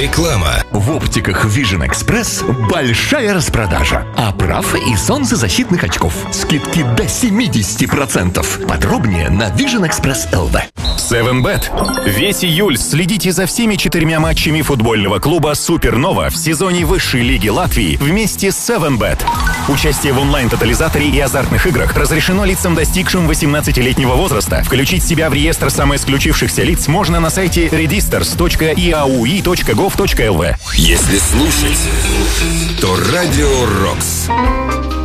Реклама. В оптиках Vision Express большая распродажа оправ и солнцезащитных очков. Скидки до 70%. Подробнее на Vision Express LV. 7bet. Весь июль следите за всеми 4 матчами футбольного клуба «Супернова» в сезоне высшей лиги Латвии вместе с 7bet. Участие в онлайн-тотализаторе и азартных играх разрешено лицам, достигшим 18-летнего возраста. Включить себя в реестр самоисключившихся лиц можно на сайте registers.iaui.gov.lv. Если слушать, то Радио Рокс.